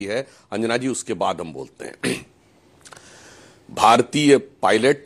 है अंजना जी, उसके बाद हम बोलते हैं। भारतीय पायलट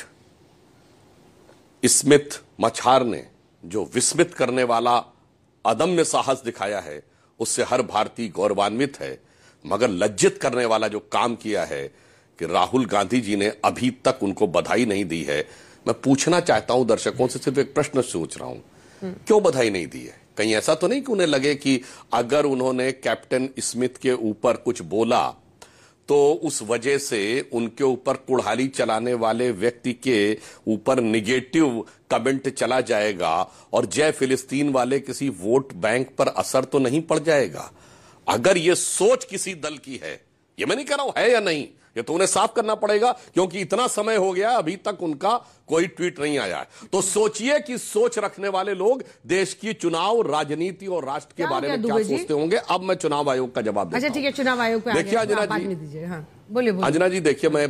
स्मिथ मछार ने जो विस्मित करने वाला अदम्य साहस दिखाया है, उससे हर भारतीय गौरवान्वित है। मगर लज्जित करने वाला जो काम किया है कि राहुल गांधी जी ने अभी तक उनको बधाई नहीं दी है। मैं पूछना चाहता हूं दर्शकों से, सिर्फ एक प्रश्न सोच रहा हूं, क्यों बधाई नहीं दी है? कहीं ऐसा तो नहीं कि उन्हें लगे कि अगर उन्होंने कैप्टन स्मिथ के ऊपर कुछ बोला तो उस वजह से उनके ऊपर कुड़हाली चलाने वाले व्यक्ति के ऊपर निगेटिव कमेंट चला जाएगा और जय फिलिस्तीन वाले किसी वोट बैंक पर असर तो नहीं पड़ जाएगा? अगर ये सोच किसी दल की है, ये मैं नहीं कह रहा हूं है या नहीं, ये तो उन्हें साफ करना पड़ेगा, क्योंकि इतना समय हो गया अभी तक उनका कोई ट्वीट नहीं आया है। तो सोचिए कि सोच रखने वाले लोग देश की चुनाव राजनीति और राष्ट्र के बारे में क्या सोचते होंगे। अब मैं चुनाव आयोग का जवाब देता हूं। अच्छा ठीक है, चुनाव आयोग पे देखिए अंजना जी, हाँ बोलिए। अंजना जी देखिए, मैं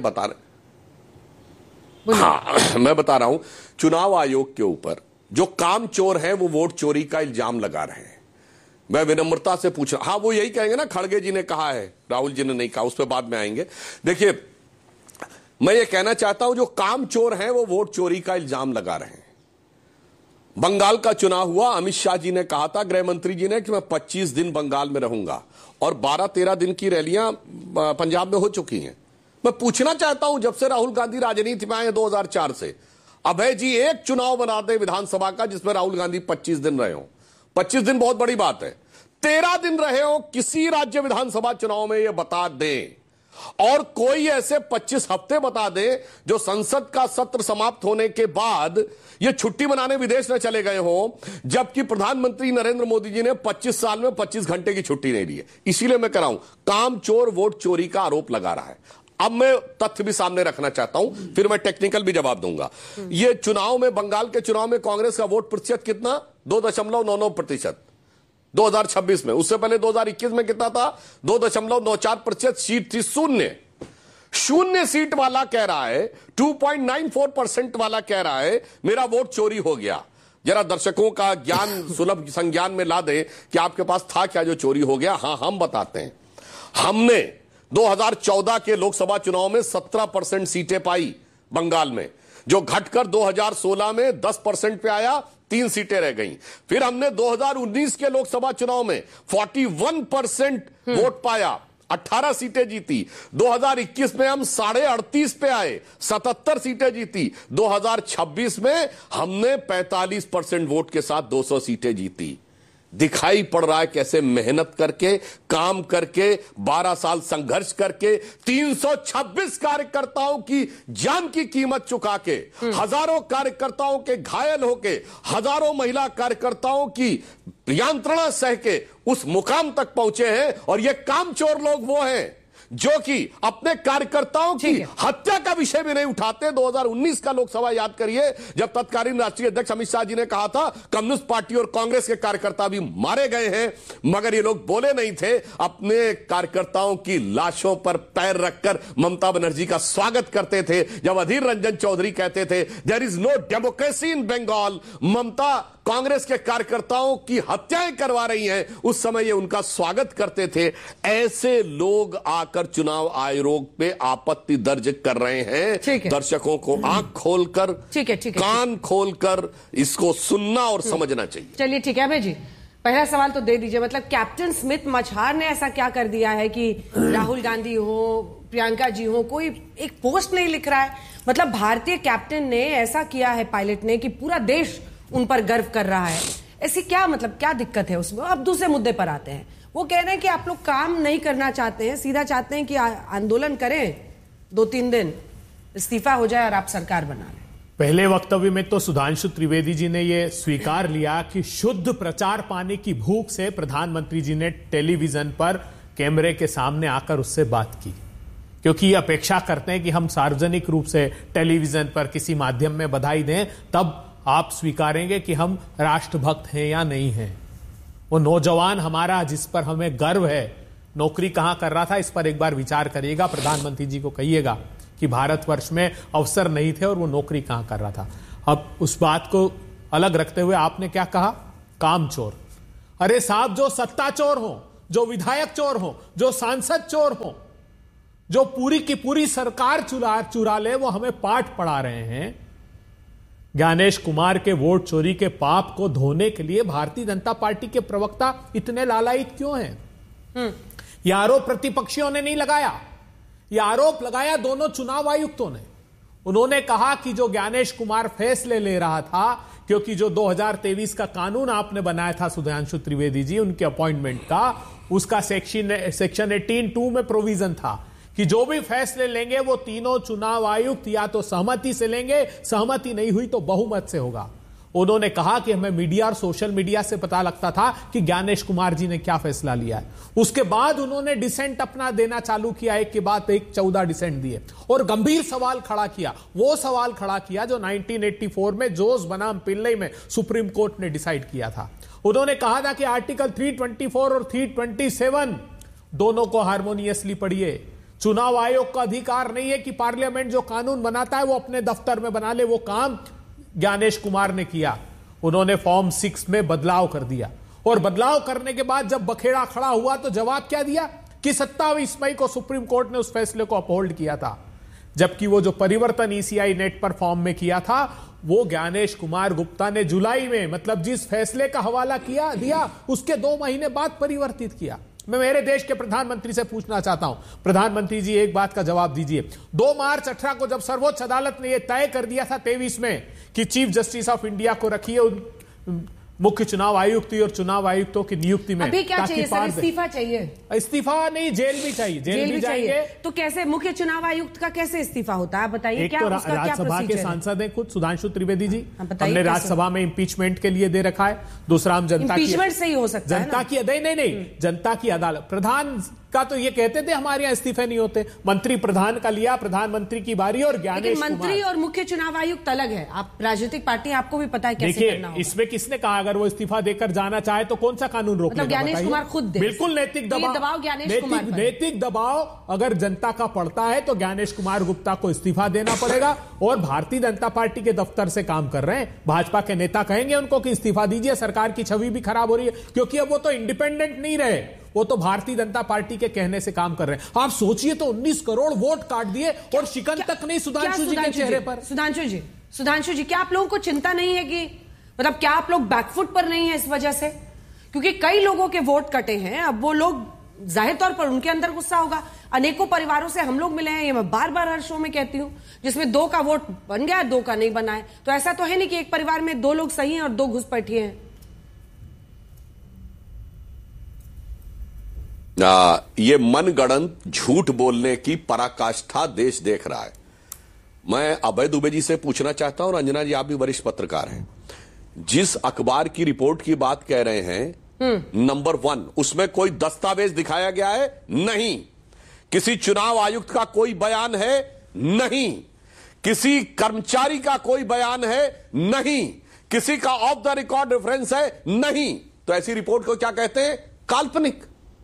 बता रहा हूं चुनाव आयोग के ऊपर जो काम चोर है वो वोट चोरी का इल्जाम लगा रहे हैं। मैं विनम्रता से पूछ रहा, हाँ वो यही कहेंगे ना, खड़गे जी ने कहा है, राहुल जी ने नहीं कहा, उस पर बाद में आएंगे। देखिए मैं ये कहना चाहता हूं जो काम चोर हैं वो वोट चोरी का इल्जाम लगा रहे हैं। बंगाल का चुनाव हुआ, अमित शाह जी ने कहा था, गृह मंत्री जी ने, कि मैं 25 दिन बंगाल में रहूंगा, और 12-13 दिन की रैलियां पंजाब में हो चुकी हैं। मैं पूछना चाहता हूं, जब से राहुल गांधी राजनीति में आए 2004 से, अभय जी एक चुनाव बना दे विधानसभा का जिसमें राहुल गांधी 25 दिन रहे हो। 25 दिन बहुत बड़ी बात है, 13 दिन रहे हो किसी राज्य विधानसभा चुनाव में, यह बता दें। और कोई ऐसे 25 हफ्ते बता दे जो संसद का सत्र समाप्त होने के बाद ये छुट्टी मनाने विदेश न चले गए हो, जबकि प्रधानमंत्री नरेंद्र मोदी जी ने 25 साल में 25 घंटे की छुट्टी नहीं दी है। इसीलिए मैं कह रहा हूं काम चोर वोट चोरी का आरोप लगा रहा है। अब मैं तथ्य भी सामने रखना चाहता हूं, फिर मैं टेक्निकल भी जवाब दूंगा। ये चुनाव में, बंगाल के चुनाव में कांग्रेस का वोट प्रतिशत कितना? 2.99%। 2026 में, उससे पहले 2021 में कितना था? 2.94%। सीट थी शून्य सीट वाला कह रहा है, 2.94% वाला कह रहा है मेरा वोट चोरी हो गया। जरा दर्शकों का ज्ञान सुलभ संज्ञान में ला दे कि आपके पास था क्या जो चोरी हो गया। हां हम बताते हैं। हमने 2014 के लोकसभा चुनाव में 17% सीटें पाई बंगाल में, जो घटकर 2016 में 10% पे आया, 3 सीटें रह गईं। फिर हमने 2019 के लोकसभा चुनाव में 41% वोट पाया, 18 सीटें जीती। 2021 में हम 38.5 पे आए, 77 सीटें जीती। 2026 में हमने 45% वोट के साथ 200 सीटें जीती। दिखाई पड़ रहा है कैसे मेहनत करके, काम करके, 12 साल संघर्ष करके, 326 कार्यकर्ताओं की जान की कीमत चुका के, हजारों कार्यकर्ताओं के घायल होके, हजारों महिला कार्यकर्ताओं की यंत्रणा सह के उस मुकाम तक पहुंचे हैं। और ये कामचोर लोग वो हैं जो कि अपने कार्यकर्ताओं की हत्या का विषय भी नहीं उठाते। 2019 का लोकसभा याद करिए, जब तत्कालीन राष्ट्रीय अध्यक्ष अमित शाह जी ने कहा था कम्युनिस्ट पार्टी और कांग्रेस के कार्यकर्ता भी मारे गए हैं, मगर ये लोग बोले नहीं थे। अपने कार्यकर्ताओं की लाशों पर पैर रखकर ममता बनर्जी का स्वागत करते थे। जब अधीर रंजन चौधरी कहते थे there is no democracy in Bengal, ममता कांग्रेस के कार्यकर्ताओं की हत्याएं करवा रही हैं, उस समय ये उनका स्वागत करते थे। ऐसे लोग आकर चुनाव आयोग पे आपत्ति दर्ज कर रहे हैं। दर्शकों को आंख खोलकर, कान खोलकर इसको सुनना और समझना चाहिए। चलिए ठीक है अभय जी, पहला सवाल तो दे दीजिए। मतलब कैप्टन स्मिथ मछार ने ऐसा क्या कर दिया है कि राहुल गांधी हो, प्रियंका जी हो, कोई एक पोस्ट नहीं लिख रहा है? मतलब भारतीय कैप्टन ने ऐसा किया है, पायलट ने, कि पूरा देश उन पर गर्व कर रहा है। ऐसी क्या, मतलब क्या दिक्कत है उसमें? अब दूसरे मुद्दे पर आते हैं। वो कह रहे हैं कि आप लोग काम नहीं करना चाहते हैं, सीधा चाहते हैं कि आंदोलन करें, 2-3 दिन इस्तीफा हो जाए और आप सरकार बना लें। पहले वक्तव्य में तो सुधांशु त्रिवेदी जी ने यह स्वीकार लिया कि शुद्ध प्रचार पाने की भूख से प्रधानमंत्री जी ने टेलीविजन पर कैमरे के सामने आकर उससे बात की, क्योंकि ये अपेक्षा करते हैं कि हम सार्वजनिक रूप से टेलीविजन पर किसी माध्यम में बधाई दें, तब आप स्वीकारेंगे कि हम राष्ट्रभक्त हैं या नहीं हैं। वो नौजवान हमारा, जिस पर हमें गर्व है, नौकरी कहां कर रहा था, इस पर एक बार विचार करिएगा। प्रधानमंत्री जी को कहिएगा कि भारतवर्ष में अवसर नहीं थे और वो नौकरी कहां कर रहा था। अब उस बात को अलग रखते हुए आपने क्या कहा? कामचोर। अरे साहब, जो सत्ता चोर हो जो विधायक चोर हो, जो सांसद चोर हो, जो पूरी की पूरी सरकार चुरा ले, वो हमें पाठ पढ़ा रहे हैं। ज्ञानेश कुमार के वोट चोरी के पाप को धोने के लिए भारतीय जनता पार्टी के प्रवक्ता इतने लालायित क्यों हैं? यह आरोप प्रतिपक्षियों ने नहीं लगाया, यह आरोप लगाया दोनों चुनाव आयुक्तों ने। उन्होंने कहा कि जो ज्ञानेश कुमार फैसले ले रहा था, क्योंकि जो 2023 का कानून आपने बनाया था सुधांशु त्रिवेदी जी, उनके अपॉइंटमेंट का, उसका सेक्शन 18(2) में प्रोविजन था कि जो भी फैसले लेंगे वो तीनों चुनाव आयुक्त या तो सहमति से लेंगे, सहमति नहीं हुई तो बहुमत से होगा। उन्होंने कहा कि हमें मीडिया और सोशल मीडिया से पता लगता था कि ज्ञानेश कुमार जी ने क्या फैसला लिया है। उसके बाद उन्होंने डिसेंट अपना देना चालू किया, एक के बाद एक 14 डिसेंट दिए और गंभीर सवाल खड़ा किया। वो सवाल खड़ा किया जो 1984 में जोस बनाम पिल्लई में सुप्रीम कोर्ट ने डिसाइड किया था। उन्होंने कहा था कि आर्टिकल 324 और 327 दोनों को हार्मोनियसली पढ़िए। चुनाव आयोग का अधिकार नहीं है कि पार्लियामेंट जो कानून बनाता है वो अपने दफ्तर में बना ले। वो काम ज्ञानेश कुमार ने किया। उन्होंने फॉर्म 6 में बदलाव कर दिया और बदलाव करने के बाद जब बखेड़ा खड़ा हुआ तो जवाब क्या दिया कि 27 मई को सुप्रीम कोर्ट ने उस फैसले को अपहोल्ड किया था। जबकि वो जो परिवर्तन ईसीआई नेट पर फॉर्म में किया था वो ज्ञानेश कुमार गुप्ता ने जुलाई में, मतलब जिस फैसले का हवाला दिया उसके 2 महीने बाद परिवर्तित किया। मैं मेरे देश के प्रधानमंत्री से पूछना चाहता हूं, प्रधानमंत्री जी एक बात का जवाब दीजिए। 2 मार्च 18 को जब सर्वोच्च अदालत ने यह तय कर दिया था 23 में कि चीफ जस्टिस ऑफ इंडिया को रखिए मुख्य चुनाव आयुक्त और चुनाव आयुक्तों की नियुक्ति में, अभी क्या चाहिए सर? इस्तीफा चाहिए? इस्तीफा नहीं, जेल भी चाहिए। जेल भी जाएंगे तो कैसे मुख्य चुनाव आयुक्त का कैसे इस्तीफा होता है बताइए? क्या तो राज्यसभा के सांसद हैं खुद सुधांशु त्रिवेदी जी, हमने राज्यसभा में इंपीचमेंट के लिए दे रखा है। दूसरा हम जनता इंपीचमेंट से ही हो सकता है, जनता की नहीं, जनता की अदालत। प्रधान का तो ये कहते थे हमारे यहाँ इस्तीफे नहीं होते, मंत्री प्रधान का लिया, प्रधानमंत्री की बारी और ज्ञानेश कुमार। मंत्री और मुख्य चुनाव आयुक्त अलग है। आप राजनीतिक पार्टी, आपको भी पता है कैसे करना होगा। इसमें किसने कहा अगर वो इस्तीफा देकर जाना चाहे तो कौन सा कानून रोक लेगा? ज्ञानेश कुमार खुद दे। बिल्कुल नैतिक दबाव ज्ञानेश कुमार, नैतिक दबाव अगर जनता का पड़ता है तो ज्ञानेश कुमार गुप्ता को इस्तीफा देना पड़ेगा। और भारतीय जनता पार्टी के दफ्तर से काम कर रहे हैं, भाजपा के नेता कहेंगे उनको कि इस्तीफा दीजिए, सरकार की छवि भी खराब हो रही है, क्योंकि अब वो तो इंडिपेंडेंट नहीं रहे, वो तो भारतीय जनता पार्टी के कहने से काम कर रहे हैं। आप सोचिए तो 19 करोड़ वोट काट दिए और शिकन तक नहीं सुधांशु जी के चेहरे पर। सुधांशु जी क्या आप लोगों को चिंता नहीं है कि, मतलब क्या आप लोग बैकफुट पर नहीं है इस वजह से? क्योंकि कई लोगों के वोट कटे हैं। अब वो लोग जाहिर तौर पर उनके अंदर गुस्सा होगा। अनेकों परिवारों से हम लोग मिले हैं, ये मैं बार बार हर शो में कहती हूं, जिसमें 2 का वोट बन गया, 2 का नहीं बना है। तो ऐसा तो है नहीं कि एक परिवार में 2 लोग सही हैं और 2 घुसपैठिए हैं। ये मनगढ़ंत झूठ बोलने की पराकाष्ठा देश देख रहा है। मैं अभय दुबे जी से पूछना चाहता हूं, और अंजना जी आप भी वरिष्ठ पत्रकार हैं, जिस अखबार की रिपोर्ट की बात कह रहे हैं नंबर 1, उसमें कोई दस्तावेज दिखाया गया है? नहीं। किसी चुनाव आयुक्त का कोई बयान है? नहीं। किसी कर्मचारी का कोई बयान है? नहीं। किसी का ऑफ द रिकॉर्ड रेफरेंस है? नहीं। तो ऐसी रिपोर्ट को क्या कहते हैं? काल्पनिक।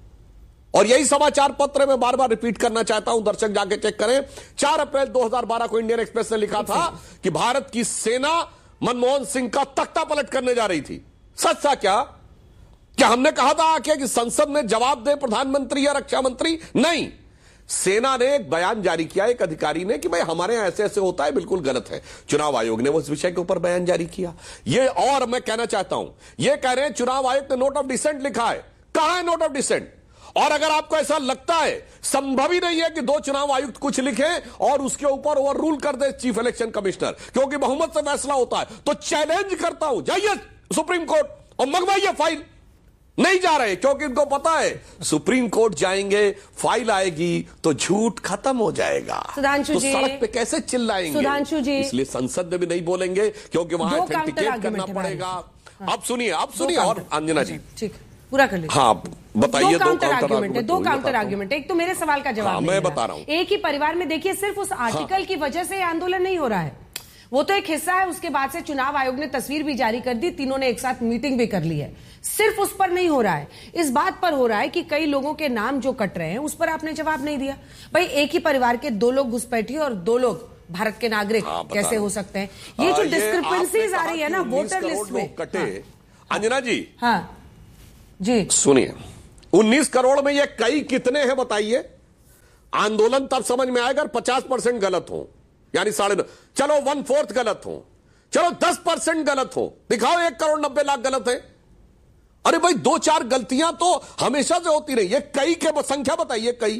और यही समाचार पत्र में बार बार रिपीट करना चाहता हूं, दर्शक जाके चेक करें। 4 अप्रैल 2012 को इंडियन एक्सप्रेस ने लिखा था कि भारत की सेना मनमोहन सिंह का तख्ता पलट करने जा रही थी। सच था क्या हमने कहा था आखिर कि संसद में जवाब दे प्रधानमंत्री या रक्षा मंत्री? नहीं। सेना ने एक बयान जारी किया, एक अधिकारी ने, कि भाई हमारे यहां ऐसे ऐसे होता है, बिल्कुल गलत है। चुनाव आयोग ने वो इस विषय के ऊपर बयान जारी किया। ये, और मैं कहना चाहता हूं, ये कह रहे हैं चुनाव आयोग ने नोट ऑफ डिसेंट लिखा है। कहां है नोट ऑफ डिसेंट? और अगर आपको ऐसा लगता है, संभव ही नहीं है कि 2 चुनाव आयुक्त कुछ लिखें और उसके ऊपर ओवर रूल कर दे चीफ इलेक्शन कमिश्नर, क्योंकि बहुमत से फैसला होता है, तो चैलेंज करता हूं, जाइए सुप्रीम कोर्ट और मंगवाइए फाइल। नहीं जा रहे क्योंकि इनको पता है सुप्रीम कोर्ट जाएंगे, फाइल आएगी तो झूठ खत्म हो जाएगा। सुधांशु जी, सड़क पे कैसे चिल्लाएंगे? सुधांशु जी, इसलिए संसद में भी नहीं बोलेंगे क्योंकि वहां ऑथेंटिकेट करना पड़ेगा। अब सुनिए और अंजना जी, ठीक, पूरा कर लीजिए। हाँ बताइए। 2 काउंटर आर्ग्यूमेंट है, 2 काउंटर आर्ग्यूमेंट है। एक तो मेरे सवाल का जवाब मैं बता रहा हूं। एक ही परिवार में देखिए, सिर्फ उस आर्टिकल की वजह से आंदोलन नहीं हो रहा है, वो तो एक हिस्सा है। उसके बाद से चुनाव आयोग ने तस्वीर भी जारी कर दी, तीनों ने एक साथ मीटिंग भी कर ली है। सिर्फ उस पर नहीं हो रहा है, इस बात पर हो रहा है कि कई लोगों के नाम जो कट रहे हैं उस पर आपने जवाब नहीं दिया। भाई एक ही परिवार के 2 लोग घुसपैठिए और 2 लोग भारत के नागरिक कैसे हो सकते हैं? ये जो डिस्क्रिपेंसीज आ रही है ना वोटर लिस्ट में कटे। अंजना जी, हाँ जी सुनिए, 19 करोड़ में ये कई कितने हैं बताइए। आंदोलन तब समझ में आएगा 50% गलत हो, यानी 9.5, चलो 1/4 गलत हो, चलो 10% गलत हो, दिखाओ 1 करोड़ 90 लाख गलत है। अरे भाई 2-4 गलतियां तो हमेशा से होती रही है, कई के संख्या बताइए, कई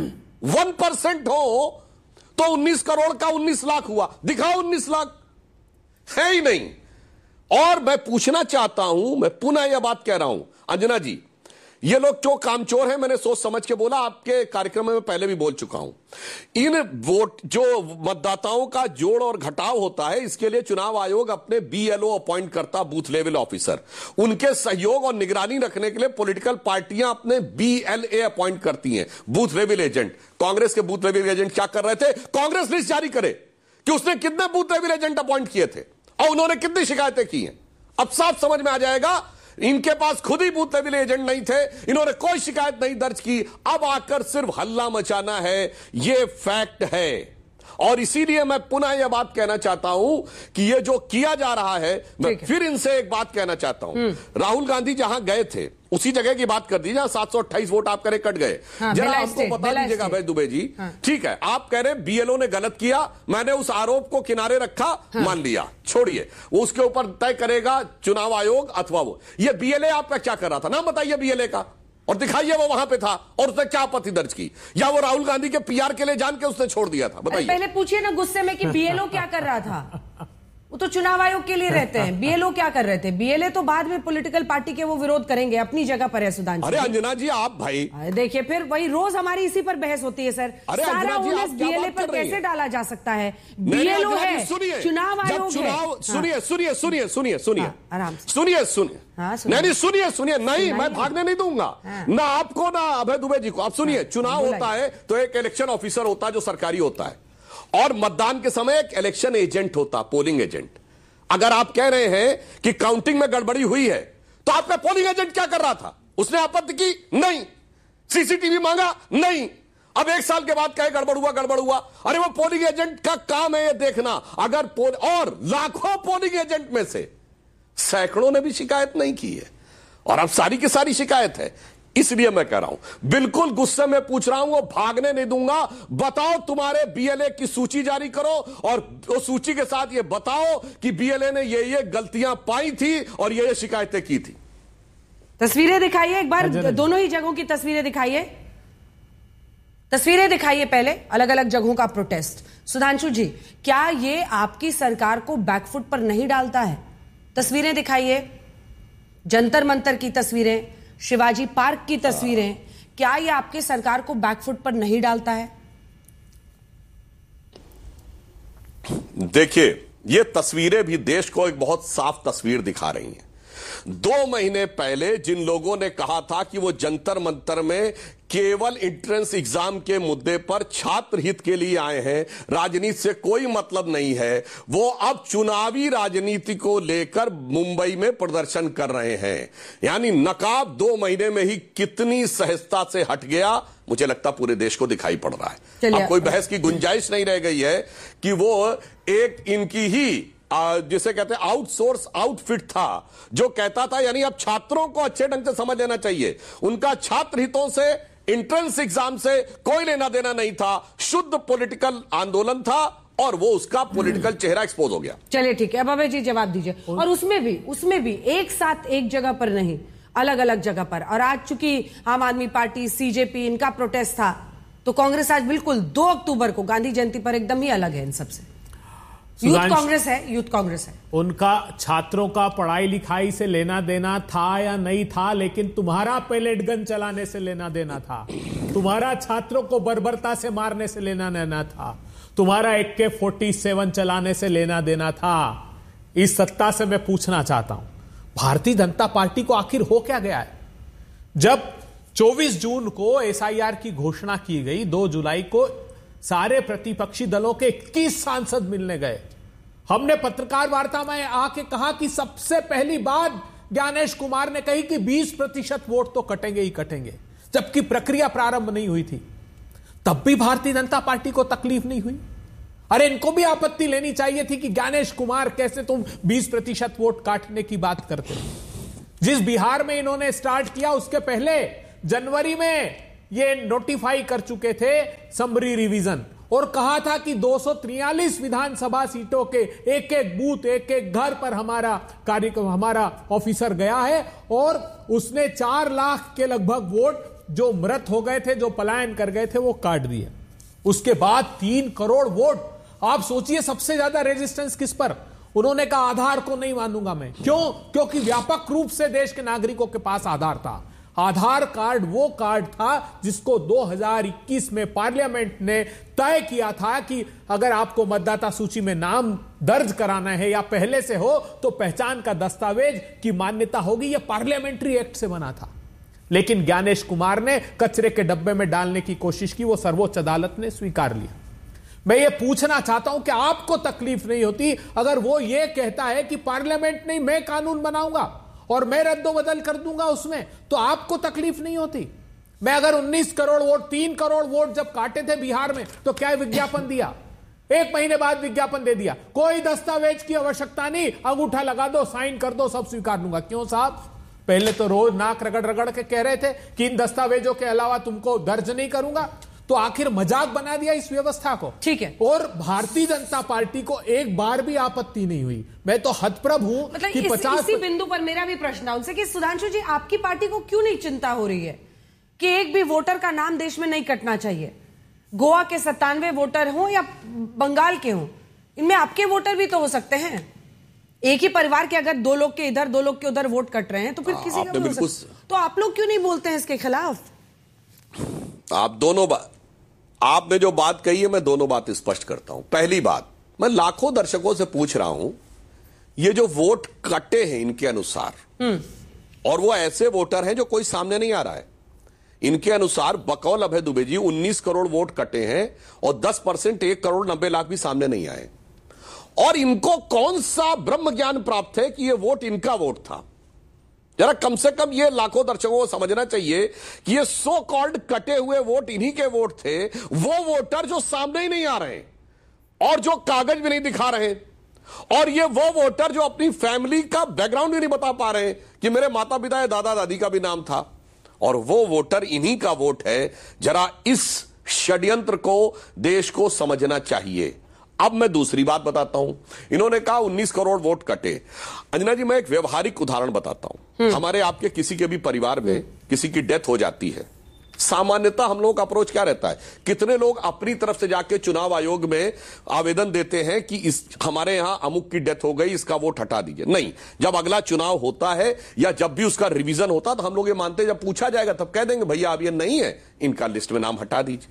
1% हो तो 19 करोड़ का 19 लाख हुआ, दिखाओ 19 लाख, है ही नहीं। और मैं पूछना चाहता हूं, मैं पुनः यह बात कह रहा हूं, अंजना जी, ये लोग क्यों कामचोर हैं, मैंने सोच समझ के बोला, आपके कार्यक्रम में मैं पहले भी बोल चुका हूं। इन वोट जो मतदाताओं का जोड़ और घटाव होता है, इसके लिए चुनाव आयोग अपने BLO अपॉइंट करता, बूथ लेवल ऑफिसर। उनके सहयोग और निगरानी रखने के लिए पॉलिटिकल पार्टियां अपने BLA अपॉइंट करती हैं, बूथ लेवल एजेंट। कांग्रेस के बूथ लेवल एजेंट क्या कर रहे थे, कांग्रेस लिस्ट जारी करे कि उसने कितने बूथ लेवल एजेंट अपॉइंट किए थे और उन्होंने कितनी शिकायतें की हैं। अब साफ समझ में आ जाएगा, इनके पास खुद ही बूथ लेवल एजेंट नहीं थे, इन्होंने कोई शिकायत नहीं दर्ज की, अब आकर सिर्फ हल्ला मचाना है, यह फैक्ट है। और इसीलिए मैं पुनः यह बात कहना चाहता हूं कि यह जो किया जा रहा है, मैं फिर इनसे एक बात कहना चाहता हूं। राहुल गांधी जहां गए थे उसी जगह की बात कर दी जहां 728 वोट आप करे कट गए। जरा हमको बता दीजिएगा अभय दुबे जी, ठीक है, आप कह रहे हैं BLO ने गलत किया, मैंने उस आरोप को किनारे रखा, मान लिया, छोड़िए, वो उसके ऊपर तय करेगा चुनाव आयोग अथवा वो। ये BLA आपका क्या कर रहा था, नाम बताइए BLA का, और दिखाइए वो वहां पे था और उसने क्या आपत्ति दर्ज की, या वो राहुल गांधी के PR के लिए जान के उसने छोड़ दिया था, बताइए। पहले पूछिए ना गुस्से में कि BLO क्या कर रहा था, वो तो चुनाव आयोग के लिए रहते हैं, BLO क्या कर रहे थे। BLA तो बाद में पॉलिटिकल पार्टी के वो विरोध करेंगे, अपनी जगह पर है सुधांशु। अरे अंजना जी आप भाई देखिए, फिर वही रोज हमारी इसी पर बहस होती है सर। सारा उन्हें BLA पर कैसे डाला जा सकता है, BLO है, चुनाव आयोग है। सुनिए आराम से सुनिए, नहीं सुनिए, नहीं मैं सुनाइए। भागने नहीं दूंगा, ना आपको ना अभय दुबे जी को। आप सुनिए, चुनाव होता है तो एक इलेक्शन ऑफिसर होता है जो सरकारी होता है, और मतदान के समय एक इलेक्शन एजेंट होता, पोलिंग एजेंट। अगर आप कह रहे हैं कि काउंटिंग में गड़बड़ी हुई है, तो आपका पोलिंग एजेंट क्या कर रहा था, उसने आपत्ति की नहीं, CCTV मांगा नहीं, अब 1 साल के बाद कहे गड़बड़ हुआ। अरे वो पोलिंग एजेंट का काम है ये देखना। अगर और लाखों पोलिंग एजेंट में से सैकड़ों ने भी शिकायत नहीं की है, और अब सारी की सारी शिकायत है। इसलिए मैं कह रहा हूं, बिल्कुल गुस्से में पूछ रहा हूं, वो भागने नहीं दूंगा। बताओ, तुम्हारे BLA की सूची जारी करो, और उस सूची के साथ ये बताओ कि BLA ने ये गलतियां पाई थी और ये शिकायतें की थी। तस्वीरें दिखाइए एक बार, दोनों ही जगहों की तस्वीरें दिखाइए पहले, अलग अलग जगहों का प्रोटेस्ट। सुधांशु जी, क्या ये आपकी सरकार को बैकफुट पर नहीं डालता है? तस्वीरें दिखाइए, जंतर मंतर की तस्वीरें, शिवाजी पार्क की तस्वीरें, क्या ये आपके सरकार को बैकफुट पर नहीं डालता है? देखिए, ये तस्वीरें भी देश को एक बहुत साफ तस्वीर दिखा रही हैं। 2 महीने पहले जिन लोगों ने कहा था कि वो जंतर मंतर में केवल एंट्रेंस एग्जाम के मुद्दे पर छात्र हित के लिए आए हैं, राजनीति से कोई मतलब नहीं है, वो अब चुनावी राजनीति को लेकर मुंबई में प्रदर्शन कर रहे हैं। यानी नकाब 2 महीने में ही कितनी सहजता से हट गया, मुझे लगता पूरे देश को दिखाई पड़ रहा है। अब कोई बहस की गुंजाइश नहीं रह गई है कि वो एक इनकी ही जिसे कहते हैं आउटसोर्स आउटफिट था, जो कहता था, यानी अब छात्रों को अच्छे ढंग से समझ लेना चाहिए, उनका छात्र हितों से, एंट्रेंस एग्जाम से कोई लेना देना नहीं था, शुद्ध पॉलिटिकल आंदोलन था, और वो उसका पॉलिटिकल चेहरा एक्सपोज हो गया। चलिए ठीक है, अब अभय जी जवाब दीजिए। और उसमें भी एक साथ एक जगह पर नहीं, अलग अलग जगह पर। और आज चूंकि आम आदमी पार्टी, CJP, इनका प्रोटेस्ट था, तो कांग्रेस आज बिल्कुल 2 अक्टूबर को गांधी जयंती पर एकदम ही अलग है इन सबसे। यूथ कांग्रेस है। उनका छात्रों का पढ़ाई लिखाई से लेना देना था या नहीं था, लेकिन तुम्हारा पैलेट गन चलाने से लेना देना था, तुम्हारा छात्रों को बर्बरता से मारने से लेना देना था, तुम्हारा AK-47 चलाने से लेना देना था। इस सत्ता से मैं पूछना चाहता हूं, भारतीय जनता पार्टी को आखिर हो क्या गया है? जब 24 जून को SIR की घोषणा की गई, 2 जुलाई को सारे प्रतिपक्षी दलों के 21 सांसद मिलने गए। हमने पत्रकार वार्ता में आके कहा कि सबसे पहली बात ज्ञानेश कुमार ने कही कि 20% वोट तो कटेंगे ही कटेंगे, जबकि प्रक्रिया प्रारंभ नहीं हुई थी। तब भी भारतीय जनता पार्टी को तकलीफ नहीं हुई। अरे इनको भी आपत्ति लेनी चाहिए थी कि ज्ञानेश कुमार, कैसे तुम 20% वोट काटने की बात करते हो? जिस बिहार में इन्होंने स्टार्ट किया, उसके पहले जनवरी में ये नोटिफाई कर चुके थे समरी रिवीजन, और कहा था कि 243 विधानसभा सीटों के एक एक बूथ, एक एक घर पर हमारा ऑफिसर गया है, और उसने 4 लाख के लगभग वोट जो मृत हो गए थे, जो पलायन कर गए थे, वो काट दिए। उसके बाद 3 करोड़ वोट। आप सोचिए सबसे ज्यादा रेजिस्टेंस किस पर? उन्होंने कहा आधार को नहीं मानूंगा मैं। क्यों? क्योंकि व्यापक रूप से देश के नागरिकों के पास आधार था। आधार कार्ड वो कार्ड था जिसको 2021 में पार्लियामेंट ने तय किया था कि अगर आपको मतदाता सूची में नाम दर्ज कराना है या पहले से हो तो पहचान का दस्तावेज की मान्यता होगी। यह पार्लियामेंट्री एक्ट से बना था, लेकिन ज्ञानेश कुमार ने कचरे के डब्बे में डालने की कोशिश की, वो सर्वोच्च अदालत ने स्वीकार लिया। मैं ये पूछना चाहता हूं कि आपको तकलीफ नहीं होती अगर वो ये कहता है कि पार्लियामेंट नहीं, मैं कानून बनाऊंगा और मैं रद्दोबदल कर दूंगा उसमें, तो आपको तकलीफ नहीं होती? मैं अगर 19 करोड़ वोट, 3 करोड़ वोट जब काटे थे बिहार में, तो क्या विज्ञापन दिया? 1 महीने बाद विज्ञापन दे दिया, कोई दस्तावेज की आवश्यकता नहीं, अंगूठा लगा दो, साइन कर दो, सब स्वीकार लूंगा। क्यों साहब? पहले तो रोज नाक रगड़ रगड़ के कह रहे थे कि इन दस्तावेजों के अलावा तुमको दर्ज नहीं करूंगा, तो आखिर मजाक बना दिया इस व्यवस्था को। ठीक है। और भारतीय जनता पार्टी को एक बार भी आपत्ति नहीं हुई। मैं तो हतप्रभ हूं मतलब कि 50 इसी बिंदु पर मेरा भी प्रश्न है उनसे कि सुधांशु जी, आपकी पार्टी को क्यों नहीं चिंता हो रही है कि एक भी वोटर का नाम देश में नहीं कटना चाहिए? गोवा के 97 वोटर हो या बंगाल के हो, इनमें आपके वोटर भी तो हो सकते हैं। एक ही परिवार के अगर 2 लोग के इधर 2 लोग के उधर वोट कट रहे हैं तो फिर किसी का भी हो सकता। तो आप लोग क्यों नहीं बोलते हैं इसके खिलाफ? आपने जो बात कही है, मैं दोनों बात स्पष्ट करता हूं। पहली बात, मैं लाखों दर्शकों से पूछ रहा हूं, ये जो वोट कटे हैं इनके अनुसार, और वो ऐसे वोटर हैं जो कोई सामने नहीं आ रहा है, इनके अनुसार बकौल अभय दुबे जी 19 करोड़ वोट कटे हैं और 10% 1 करोड़ 90 लाख भी सामने नहीं आए। और इनको कौन सा ब्रह्म ज्ञान प्राप्त है कि ये वोट इनका वोट था? जरा कम से कम ये लाखों दर्शकों को समझना चाहिए कि ये सो कॉल्ड कटे हुए वोट इन्हीं के वोट थे, वो वोटर जो सामने ही नहीं आ रहे और जो कागज भी नहीं दिखा रहे, और ये वो वोटर जो अपनी फैमिली का बैकग्राउंड भी नहीं बता पा रहे कि मेरे माता पिता या दादा दादी का भी नाम था, और वो वोटर इन्हीं का वोट है। जरा इस षड्यंत्र को देश को समझना चाहिए। अब मैं दूसरी बात बताता हूं। इन्होंने कहा 19 करोड़ वोट कटे। अंजना जी, मैं एक व्यवहारिक उदाहरण बताता हूं। हमारे आपके किसी के भी परिवार में किसी की डेथ हो जाती है, सामान्यतः हम लोगों का अप्रोच क्या रहता है? कितने लोग अपनी तरफ से जाके चुनाव आयोग में आवेदन देते हैं कि इस हमारे यहां अमुक की डेथ हो गई, इसका वोट हटा दीजिए? नहीं। जब अगला चुनाव होता है या जब भी उसका रिवीजन होता तो हम लोग ये मानते हैं, जब पूछा जाएगा तब कह देंगे भैया अब ये नहीं है, इनका लिस्ट में नाम हटा दीजिए।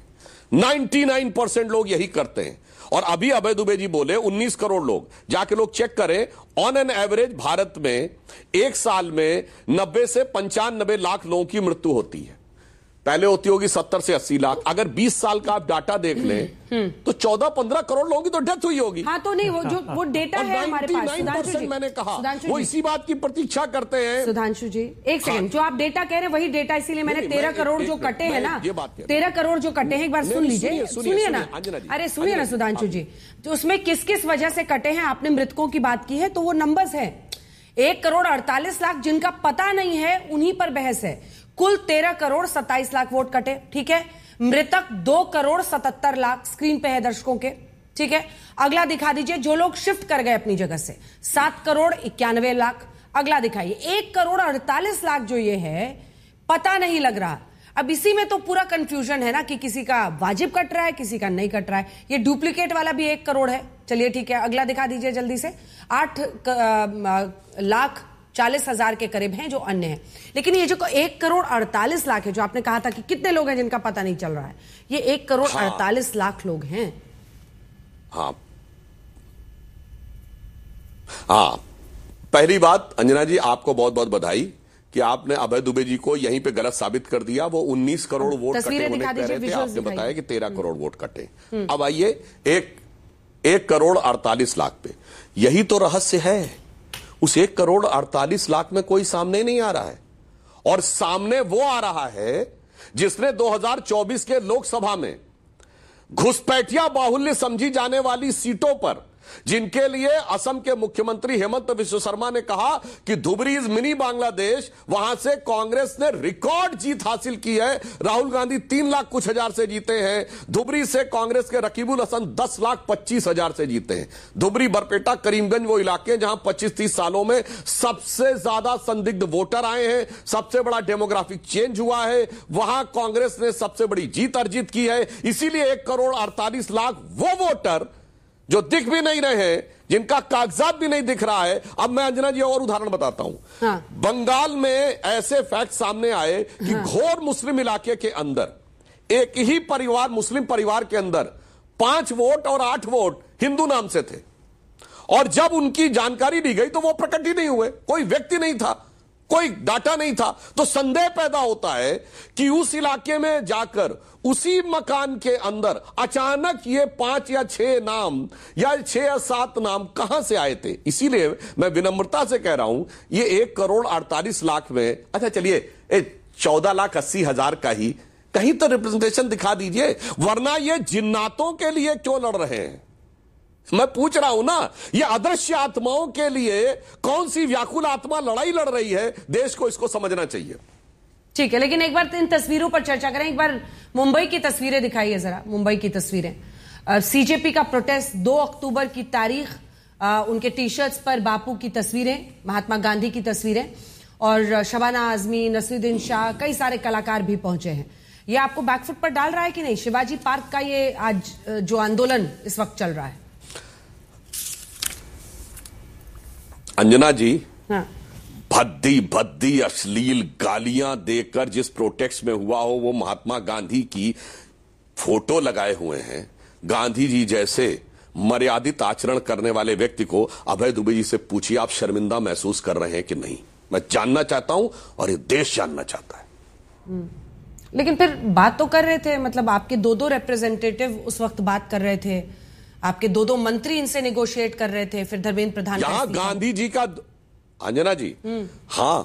99% लोग यही करते हैं। और अभी अभय दुबे जी बोले 19 करोड़ लोग, जाके लोग चेक करें, ऑन एन एवरेज भारत में एक साल में 90 से 95 लाख लोगों की मृत्यु होती है। पहले होती होगी 70 से 80 लाख। अगर 20 साल का आप डाटा देख लें तो 14-15 करोड़ लोगों की तो डेथ हुई होगी। हाँ, तो नहीं, वो डेटा है हमारे पास। 99% मैंने कहा वो इसी बात की प्रतीक्षा करते हैं। सुधांशु जी, एक सेकंड, जो आप डेटा कह रहे हैं वही डेटा, इसीलिए मैंने 13 करोड़ जो कटे हैं ना, 13 करोड़ जो कटे हैं, एक बार सुन लीजिए, सुनिए ना, अरे सुनिए ना सुधांशु जी, तो उसमें किस किस वजह से कटे हैं, आपने मृतकों की बात की है, तो वो नंबर्स है 1 करोड़ 48 लाख, जिनका पता नहीं है उन्हीं पर बहस है। कुल 13 करोड़ 27 लाख वोट कटे, ठीक है। मृतक 2 करोड़ 77 लाख स्क्रीन पे है दर्शकों के, ठीक है। अगला दिखा दीजिए, जो लोग शिफ्ट कर गए अपनी जगह से, 7 करोड़ 91 लाख। अगला दिखाइए, 1 करोड़ 48 लाख जो ये है, पता नहीं लग रहा। अब इसी में तो पूरा कंफ्यूजन है ना कि किसी का वाजिब कट रहा है, किसी का नहीं कट रहा है। ये डुप्लीकेट वाला भी 1 करोड़ है। चलिए ठीक है, अगला दिखा दीजिए जल्दी से। 8 लाख 40,000 के करीब हैं जो अन्य हैं। लेकिन ये जो 1 करोड़ 48 लाख है, जो आपने कहा था कि कितने लोग हैं जिनका पता नहीं चल रहा है, ये 1 करोड़ 48 लाख लोग हैं। हाँ, पहली बात अंजना जी, आपको बहुत बहुत बधाई कि आपने अभय दुबे जी को यहीं पे गलत साबित कर दिया। वो 19 करोड़ वोट कटे होने कह रहे थे, आपने बताया कि 13 करोड़ वोट कटे। अब आइए 1 करोड़ 48 लाख पे, यही तो रहस्य है। उस 1 करोड़ 48 लाख में कोई सामने नहीं आ रहा है, और सामने वो आ रहा है जिसने 2024 के लोकसभा में घुसपैठिया बाहुल्य समझी जाने वाली सीटों पर जिनके लिए असम के मुख्यमंत्री हेमंत बिस्व शर्मा ने कहा कि धुबरी इज मिनी बांग्लादेश, वहां से कांग्रेस ने रिकॉर्ड जीत हासिल की है। राहुल गांधी 3 लाख कुछ हजार से जीते हैं। धुबरी से कांग्रेस के रकीबुल हसन 10 लाख 25 हजार से जीते हैं। धुबरी, बरपेटा, करीमगंज वो इलाके हैं जहां 25-30 सालों में सबसे ज्यादा संदिग्ध वोटर आए हैं, सबसे बड़ा डेमोग्राफिक चेंज हुआ है, वहां कांग्रेस ने सबसे बड़ी जीत अर्जित की है। इसीलिए 1 करोड़ 48 लाख वो वोटर जो दिख भी नहीं रहे हैं, जिनका कागजात भी नहीं दिख रहा है। अब मैं अंजना जी और उदाहरण बताता हूं। हाँ। बंगाल में ऐसे फैक्ट सामने आए कि घोर मुस्लिम इलाके के अंदर एक ही परिवार, मुस्लिम परिवार के अंदर 5 वोट और 8 वोट हिंदू नाम से थे, और जब उनकी जानकारी दी गई तो वो प्रकट ही नहीं हुए, कोई व्यक्ति नहीं था, कोई डाटा नहीं था। तो संदेह पैदा होता है कि उस इलाके में जाकर उसी मकान के अंदर अचानक ये 5 या 6 नाम या 6 या 7 नाम कहां से आए थे। इसीलिए मैं विनम्रता से कह रहा हूं, ये 1 करोड़ 48 लाख में, अच्छा चलिए 14 लाख 80 हजार का ही कहीं तो रिप्रेजेंटेशन दिखा दीजिए, वरना ये जिन्नातों के लिए क्यों लड़ रहे हैं। मैं पूछ रहा हूं ना, ये अदृश्य आत्माओं के लिए कौन सी व्याकुल आत्मा लड़ाई लड़ रही है, देश को इसको समझना चाहिए। ठीक है, लेकिन एक बार इन तस्वीरों पर चर्चा करें। एक बार मुंबई की तस्वीरें दिखाइए जरा, मुंबई की तस्वीरें। सीजेपी का प्रोटेस्ट 2 अक्टूबर की तारीख, उनके टी शर्ट्स पर बापू की तस्वीरें, महात्मा गांधी की तस्वीरें, और शबाना आजमी, नसीरुद्दीन शाह, कई सारे कलाकार भी पहुंचे हैं। ये आपको बैकफुट पर डाल रहा है कि नहीं, शिवाजी पार्क का ये आज जो आंदोलन इस वक्त चल रहा है? अंजना जी, हाँ। भद्दी भद्दी अश्लील गालियां देकर जिस प्रोटेस्ट में हुआ हो, वो महात्मा गांधी की फोटो लगाए हुए हैं। गांधी जी जैसे मर्यादित आचरण करने वाले व्यक्ति को अभय दुबे जी से पूछिए, आप शर्मिंदा महसूस कर रहे हैं कि नहीं। मैं जानना चाहता हूं और ये देश जानना चाहता है। लेकिन फिर बात तो कर रहे थे, मतलब आपके 2 रिप्रेजेंटेटिव उस वक्त बात कर रहे थे, आपके 2 मंत्री इनसे नेगोशिएट कर रहे थे, फिर धर्मेंद्र प्रधान। यहां गांधी जी का, अंजना जी, हां,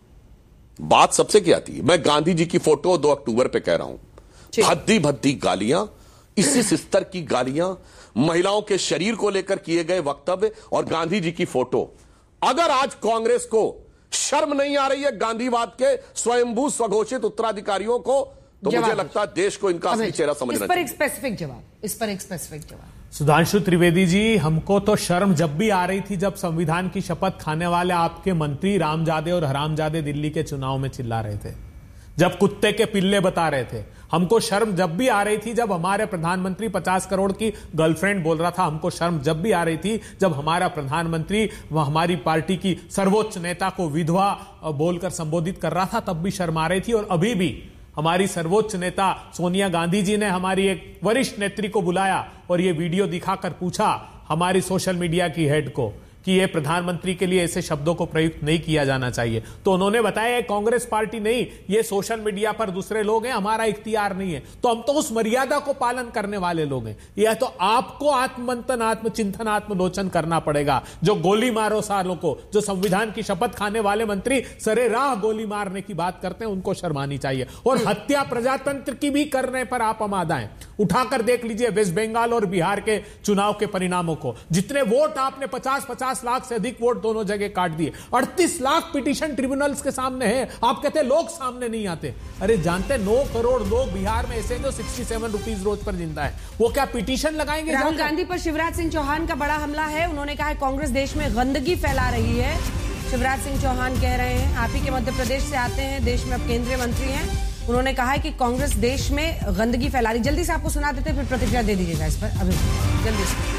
बात सबसे क्या थी। मैं गांधी जी की फोटो 2 अक्टूबर पे कह रहा हूं, भद्दी भद्दी गालियां, इस स्तर की गालियां, महिलाओं के शरीर को लेकर किए गए वक्तव्य और गांधी जी की फोटो। अगर आज कांग्रेस को शर्म नहीं आ रही है गांधीवाद के स्वयंभू स्वघोषित उत्तराधिकारियों को, तो मुझे लगता है देश को इनका असली चेहरा समझना चाहिए। इस पर एक स्पेसिफिक जवाब। सुधांशु त्रिवेदी जी, हमको तो शर्म जब भी आ रही थी जब संविधान की शपथ खाने वाले आपके मंत्री रामजादे और हरामजादे दिल्ली के चुनाव में चिल्ला रहे थे, जब कुत्ते के पिल्ले बता रहे थे। हमको शर्म जब भी आ रही थी जब हमारे प्रधानमंत्री 50 करोड़ की गर्लफ्रेंड बोल रहा था। हमको शर्म जब भी आ रही थी जब हमारा प्रधानमंत्री हमारी पार्टी की सर्वोच्च नेता को विधवा बोलकर संबोधित कर रहा था, तब भी शर्म आ रही थी। और अभी भी हमारी सर्वोच्च नेता सोनिया गांधी जी ने हमारी एक वरिष्ठ नेत्री को बुलाया और ये वीडियो दिखाकर पूछा हमारी सोशल मीडिया की हेड को कि ये प्रधानमंत्री के लिए ऐसे शब्दों को प्रयुक्त नहीं किया जाना चाहिए। तो उन्होंने बताया कांग्रेस पार्टी नहीं, ये सोशल मीडिया पर दूसरे लोग हैं, हमारा इख्तियार नहीं है। तो हम तो उस मर्यादा को पालन करने वाले लोग हैं। यह तो आपको आत्ममंथन, आत्मचिंतन, आत्मलोचन करना पड़ेगा। जो गोली मारो सालों को, जो संविधान की शपथ खाने वाले मंत्री सरेराह गोली मारने की बात करते हैं, उनको शर्मानी चाहिए। और हत्या प्रजातंत्र की भी करने पर आप आमादा हैं। उठाकर देख लीजिए वेस्ट बंगाल और बिहार के चुनाव के परिणामों को। जितने वोट आपने 50 लाख से अधिक वोट दोनों जगह काट दिए। 38 लाख पिटीशन ट्रिब्यूनल्स के सामने है। आप कहते हैं लोग सामने नहीं आते। अरे जानते 9 करोड़ लोग बिहार में ऐसे जो 67 रुपीज रोज पर जिंदा है, वो क्या पिटीशन लगाएंगे? राहुल गांधी पर शिवराज सिंह चौहान का बड़ा हमला है। उन्होंने कहा कांग्रेस देश में गंदगी फैला रही है। शिवराज सिंह चौहान कह रहे हैं, आप ही के मध्य प्रदेश से आते हैं, देश में अब केंद्रीय मंत्री हैं। उन्होंने कहा है कि कांग्रेस देश में गंदगी फैला रही। जल्दी से आपको सुना देते हैं, फिर प्रतिक्रिया दे दीजिएगा इस पर। अभी जल्दी से।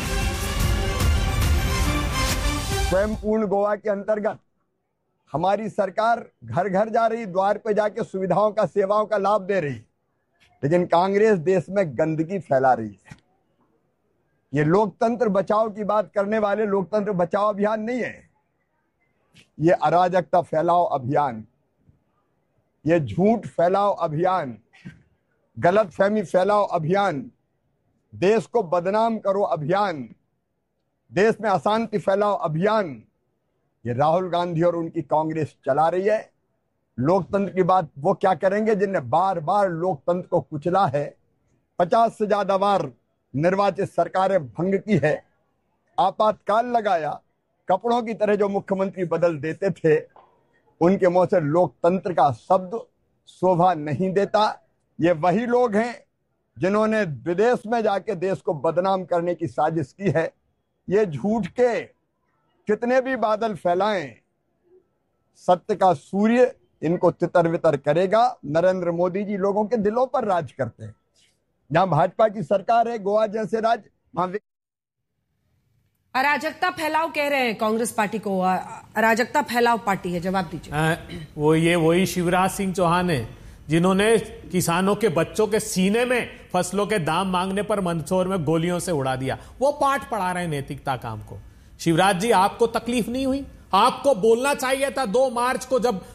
स्वयं पूर्ण गोवा के अंतर्गत हमारी सरकार घर घर जा रही, द्वार पे जाके सुविधाओं का, सेवाओं का लाभ दे रही, लेकिन कांग्रेस देश में गंदगी फैला रही है। ये लोकतंत्र बचाओ की बात करने वाले लोकतंत्र बचाओ अभियान नहीं है, ये अराजकता फैलाओ अभियान, ये झूठ फैलाओ अभियान, गलतफहमी फैलाओ अभियान, देश को बदनाम करो अभियान, देश में अशांति फैलाओ अभियान, ये राहुल गांधी और उनकी कांग्रेस चला रही है। लोकतंत्र की बात वो क्या करेंगे जिनने बार बार लोकतंत्र को कुचला है, 50 से ज्यादा बार निर्वाचित सरकारें भंग की है, आपातकाल लगाया, कपड़ों की तरह जो मुख्यमंत्री बदल देते थे, उनके मुंह से लोकतंत्र का शब्द शोभा नहीं देता। ये वही लोग हैं जिन्होंने विदेश में जाके देश को बदनाम करने की साजिश की है। ये झूठ के कितने भी बादल फैलाएं, सत्य का सूर्य इनको तितर वितर करेगा। नरेंद्र मोदी जी लोगों के दिलों पर राज करते हैं। जहां भाजपा की सरकार है, गोवा जैसे राज्य, वहां अराजकता फैलाव कह रहे हैं कांग्रेस पार्टी को। अराजकता फैलाव पार्टी है, जवाब दीजिए। वही शिवराज सिंह चौहान है जिन्होंने किसानों के बच्चों के सीने में फसलों के दाम मांगने पर मंदसौर में गोलियों से उड़ा दिया। वो पाठ पढ़ा रहे हैं नैतिकता काम को। शिवराज जी, आपको तकलीफ नहीं हुई? आपको बोलना चाहिए था 2 मार्च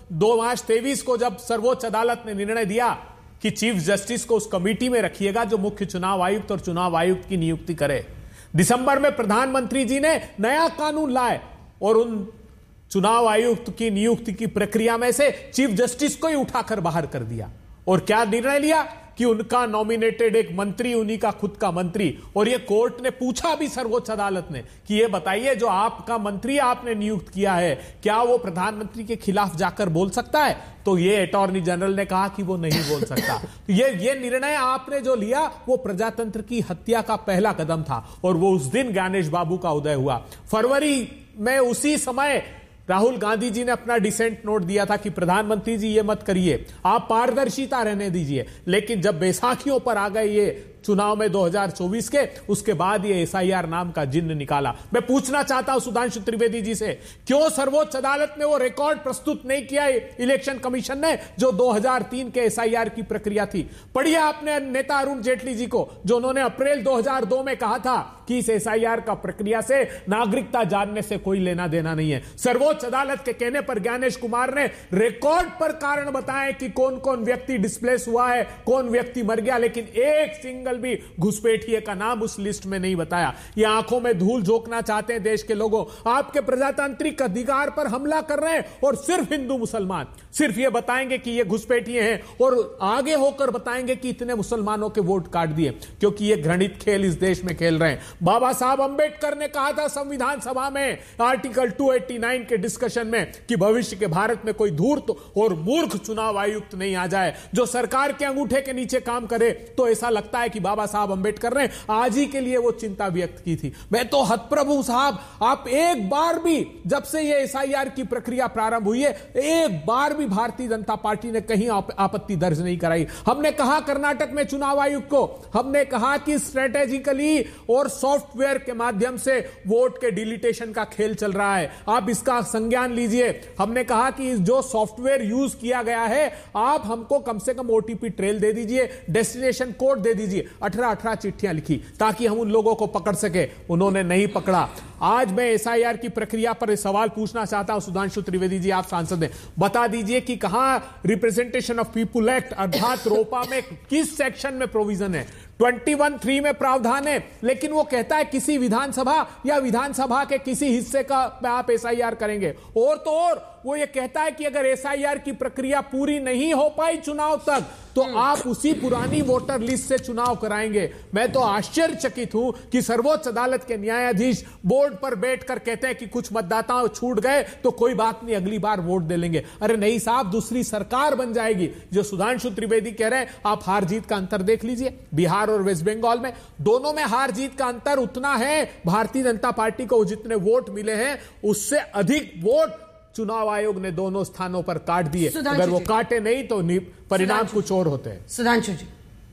23 को जब सर्वोच्च अदालत ने निर्णय दिया कि चीफ जस्टिस को उस कमेटी में रखिएगा जो मुख्य चुनाव आयुक्त और चुनाव आयुक्त की नियुक्ति करे। दिसंबर में प्रधानमंत्री जी ने नया कानून लाए और उन चुनाव आयुक्त की नियुक्ति की प्रक्रिया में से चीफ जस्टिस को ही उठाकर बाहर कर दिया। और क्या निर्णय लिया कि उनका नॉमिनेटेड एक मंत्री, उन्हीं का खुद का मंत्री। और ये कोर्ट ने पूछा भी सर्वोच्च अदालत ने कि ये बताइए, जो आपका मंत्री आपने नियुक्त किया है, क्या वो प्रधानमंत्री के खिलाफ जाकर बोल सकता है? तो ये अटॉर्नी जनरल ने कहा कि वो नहीं बोल सकता। तो ये निर्णय आपने जो लिया वो प्रजातंत्र की हत्या का पहला कदम था। और वो उस दिन ज्ञानेश बाबू का उदय हुआ। फरवरी में उसी समय राहुल गांधी जी ने अपना डिसेंट नोट दिया था कि प्रधानमंत्री जी ये मत करिए, आप पारदर्शिता रहने दीजिए। लेकिन जब बैसाखियों पर आ गए ये चुनाव में 2024 के, उसके बाद ये SIR नाम का जिन्न निकाला। मैं पूछना चाहता हूं सुधांशु त्रिवेदी जी से, क्यों सर्वोच्च अदालत में वो रिकॉर्ड प्रस्तुत नहीं किया इलेक्शन कमीशन ने जो 2003 के SIR की प्रक्रिया थी? पढ़िए आपने नेता अरुण जेटली जी को, जो उन्होंने अप्रैल 2002 में कहा था कि इस SIR का प्रक्रिया से नागरिकता जानने से कोई लेना देना नहीं है। सर्वोच्च अदालत के कहने पर ज्ञानेश कुमार ने रिकॉर्ड पर कारण बताए कि कौन कौन व्यक्ति डिस्प्लेस हुआ है, कौन व्यक्ति मर गया, लेकिन एक सिंगल भी घुसपैठिए का नाम उस लिस्ट में नहीं बताया। ये आंखों में धूल झोंकना चाहते हैं देश के लोगों। आपके प्रजातांत्रिक अधिकार पर हमला कर रहे हैं और सिर्फ हिंदू मुसलमान सिर्फ ये बताएंगे कि ये घुसपैठिए हैं और आगे होकर बताएंगे कि इतने मुसलमानों के वोट काट दिए, क्योंकि ये घृणित खेल इस देश में खेल रहे हैं। बाबा साहब अंबेडकर ने कहा था संविधान सभा में आर्टिकल 289 के डिस्कशन में कि भविष्य के भारत में कोई धूर्त और मूर्ख चुनाव आयुक्त नहीं आ जाए जो सरकार के अंगूठे के नीचे काम करे। तो ऐसा लगता है कि बाबा साहब अंबेडकर ने आज ही के लिए वो चिंता व्यक्त की थी। मैं तो हतप्रभु साहब, आप एक बार भी, जब से ये SIR की प्रक्रिया प्रारंभ हुई है, एक बार भी भारतीय जनता पार्टी ने कहीं आपत्ति दर्ज नहीं कराई। हमने कहा कर्नाटक में चुनाव आयोग को, हमने कहा कि स्ट्रेटेजिकली और सॉफ्टवेयर के माध्यम से वोट के डिलीटेशन का खेल चल रहा है, आप इसका संज्ञान लीजिए। हमने कहा कि जो सॉफ्टवेयर यूज किया गया है, आप हमको कम से कम OTP ट्रेल दे दीजिए, डेस्टिनेशन कोड दे दीजिए। 18 चिट्ठियां लिखी ताकि हम उन लोगों को पकड़ सके, उन्होंने नहीं पकड़ा। आज मैं SIR की प्रक्रिया पर सवाल पूछना चाहता हूं सुधांशु त्रिवेदी जी, आप सांसद हैं, बता दीजिए कि कहां रिप्रेजेंटेशन ऑफ पीपुल एक्ट अर्थात रोपा में किस सेक्शन में प्रोविजन है? 21(3) में प्रावधान है, लेकिन वो कहता है किसी विधानसभा या विधानसभा के किसी हिस्से का आप SIR करेंगे। और तो और वो ये कहता है कि अगर SIR की प्रक्रिया पूरी नहीं हो पाई चुनाव तक, तो आप उसी पुरानी वोटर लिस्ट से चुनाव कराएंगे। मैं तो आश्चर्यचकित हूं कि सर्वोच्च अदालत के न्यायाधीश बोर्ड पर बैठकर कहते हैं कि कुछ मतदाता छूट गए तो कोई बात नहीं, अगली बार वोट दे लेंगे। अरे नहीं साहब, दूसरी सरकार बन जाएगी। जो सुधांशु त्रिवेदी कह रहे हैं, आप हार जीत का अंतर देख लीजिए। बिहार और वेस्ट बंगाल में, दोनों में हार जीत का अंतर उतना है, भारतीय जनता पार्टी को जितने वोट मिले हैं उससे अधिक वोट चुनाव आयोग ने दोनों स्थानों पर काट दिए। अगर वो काटे नहीं तो परिणाम कुछ और होते हैं। सुधांशु जी,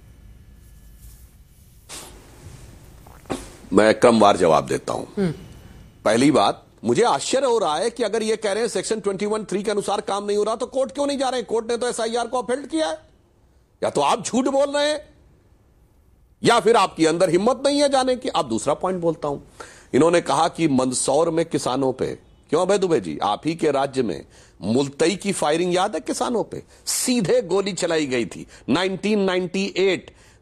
मैं क्रमवार जवाब देता हूं। पहली बात, मुझे आश्चर्य हो रहा है कि अगर ये कह रहे हैं सेक्शन 21(3) के अनुसार काम नहीं हो रहा तो कोर्ट क्यों नहीं जा रहे हैं? कोर्ट ने तो SIR को अपहेल्ड किया है। या तो आप झूठ बोल रहे हैं या फिर आपके अंदर हिम्मत नहीं है जाने की। अब दूसरा पॉइंट बोलता हूं। इन्होंने कहा कि मंदसौर में किसानों पे, क्यों अभय दुबे जी, आप ही के राज्य में मुल्तई की फायरिंग याद है? किसानों पे सीधे गोली चलाई गई थी। 1998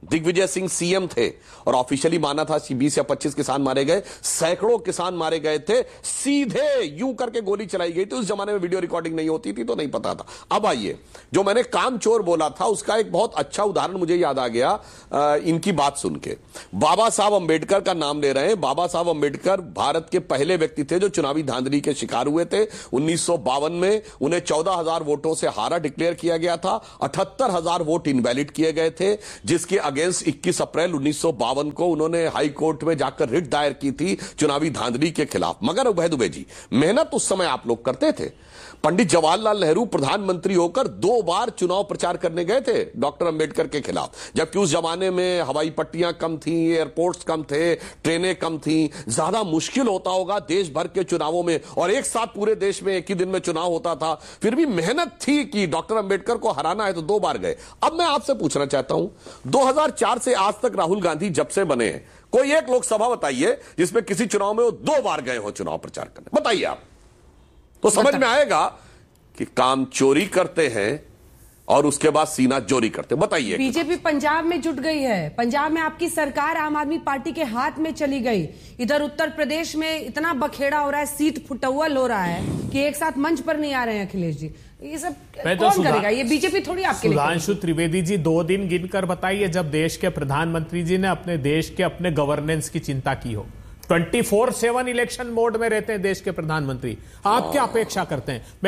दिग्विजय सिंह सीएम थे और ऑफिशियली माना था 20 या 25 किसान मारे गए, सैकड़ों किसान मारे गए थे, सीधे यूं करके गोली चलाई गई थी। उस जमाने में वीडियो रिकॉर्डिंग नहीं होती थी तो नहीं पता था। अब आइए, जो मैंने कामचोर बोला था उसका एक बहुत अच्छा उदाहरण मुझे याद आ गया इनकी बात सुन के। बाबा साहब अंबेडकर का नाम ले रहे हैं। बाबा साहब अंबेडकर भारत के पहले व्यक्ति थे जो चुनावी धांधली के शिकार हुए थे। 1952 में उन्हें 14,000 वोटों से हारा डिक्लेयर किया गया था। 78,000 वोट इनवैलिड किए गए थे, जिसके अगेंस्ट 21 अप्रैल 1952 को उन्होंने हाई कोर्ट में जाकर रिट दायर की थी चुनावी धांधली के खिलाफ। मगर उबैद दुबे जी, मेहनत उस समय आप लोग करते थे। पंडित जवाहरलाल नेहरू प्रधानमंत्री होकर 2 बार चुनाव प्रचार करने गए थे डॉक्टर अंबेडकर के खिलाफ, जबकि उस जमाने में हवाई पट्टियां कम थी, एयरपोर्ट्स कम थे, ट्रेनें कम थी। ज्यादा मुश्किल होता होगा देश भर के चुनावों में, और एक साथ पूरे देश में एक ही दिन में चुनाव होता था। फिर भी मेहनत थी कि डॉक्टर अंबेडकर को हराना है तो 2 बार गए। अब मैं आपसे पूछना चाहता हूं, 2004 से आज तक राहुल गांधी जब से बने हैं, कोई एक लोकसभा बताइए जिसमें किसी चुनाव में वो 2 बार गए हो चुनाव प्रचार करने, बताइए आप। तो समझ में आएगा कि काम चोरी करते हैं और उसके बाद सीना चोरी करते। बताइए। बीजेपी पंजाब में जुट गई है। पंजाब में आपकी सरकार आम आदमी पार्टी के हाथ में चली गई। इधर उत्तर प्रदेश में इतना बखेड़ा हो रहा है, सीट फुटौल हो रहा है कि एक साथ मंच पर नहीं आ रहे हैं अखिलेश जी। ये सब कौन करेगा? ये बीजेपी थोड़ी आपके लिए। सुधांशु त्रिवेदी जी, 2 दिन गिनकर बताइए जब देश के प्रधानमंत्री जी ने अपने देश के अपने गवर्नेंस की चिंता की हो। 24/7 इलेक्शन मोड में रहते हैं देश के प्रधानमंत्री। आप क्या अपेक्षा करते हैं? मैं